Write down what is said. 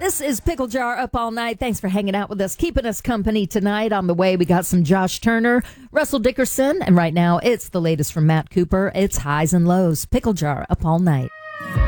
This is Pickle Jar Up All Night. Thanks for hanging out with us, keeping us company tonight. On the way, we got some Josh Turner, Russell Dickerson, and right now it's the latest from Matt Cooper. It's Highs and Lows. Pickle Jar Up All Night.